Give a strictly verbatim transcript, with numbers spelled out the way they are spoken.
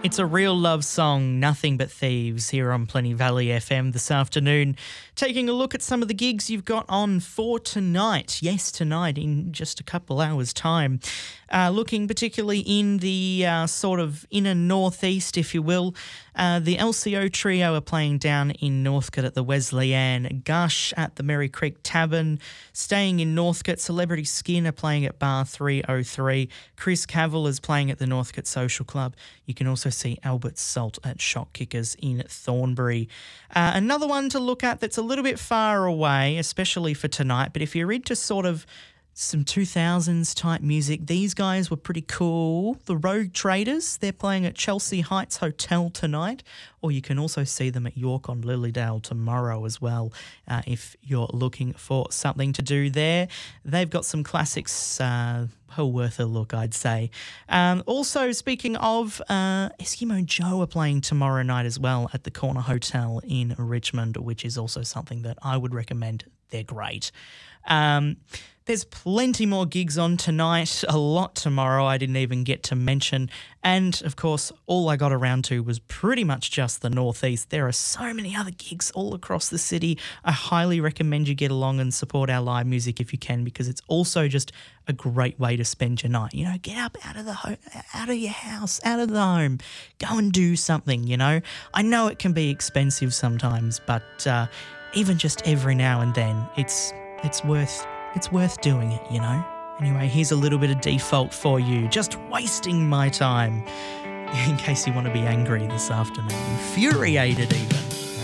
It's a real love song, Nothing But Thieves, here on Plenty Valley F M this afternoon. Taking a look at some of the gigs you've got on for tonight. Yes, tonight in just a couple hours' time. Uh, looking particularly in the uh, sort of inner northeast, if you will. Uh, the L C O Trio are playing down in Northcote at the Wesleyan, Gush at the Merry Creek Tavern. Staying in Northcote, Celebrity Skin are playing at Bar three oh three. Chris Cavill is playing at the Northcote Social Club. You can also see Albert Salt at Shock Kickers in Thornbury. Uh, another one to look at that's a little bit far away, especially for tonight, but if you're into sort of some two thousands type music, these guys were pretty cool. The Rogue Traders, they're playing at Chelsea Heights Hotel tonight, or you can also see them at York on Lilydale tomorrow as well, uh, if you're looking for something to do there. They've got some classics, uh, well worth a look, I'd say. Um, also, speaking of, uh, Eskimo Joe are playing tomorrow night as well at the Corner Hotel in Richmond, which is also something that I would recommend. They're great. Um, there's plenty more gigs on tonight, a lot tomorrow I didn't even get to mention, and of course all I got around to was pretty much just the northeast. There are so many other gigs all across the city. I highly recommend you get along and support our live music if you can, because it's also just a great way to spend your night. You know, get up out of the ho- out of your house, out of the home, go and do something, you know. I know it can be expensive sometimes, but uh, even just every now and then, it's it's worth it's worth doing it, you know. Anyway, here's a little bit of Default for you, just wasting my time, in case you want to be angry this afternoon, infuriated even.